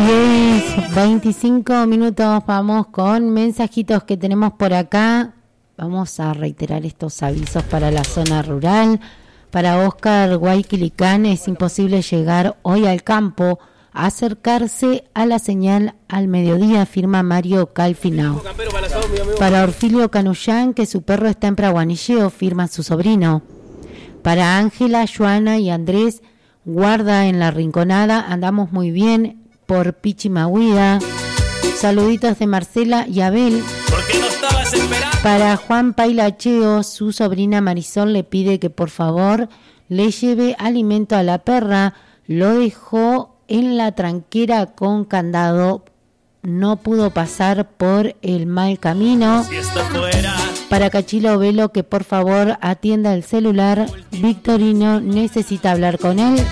10:25 minutos, vamos con mensajitos que tenemos por acá. Vamos a reiterar estos avisos para la zona rural. Para Oscar Guayquilicán es imposible llegar hoy al campo, acercarse a la señal al mediodía, afirma Mario Calfinao. Para Orfilio Canullán, que su perro está en Praguanilleo, firma su sobrino. Para Ángela, Joana y Andrés, guarda en la Rinconada, andamos muy bien por Pichimahuida. Saluditos de Marcela y Abel. Para Juan Pailacheo, su sobrina Marisol le pide que por favor le lleve alimento a la perra. Lo dejó en la tranquera con candado, no pudo pasar por el mal camino. Para Cachilo Velo, que por favor atienda el celular. Victorino necesita hablar con él.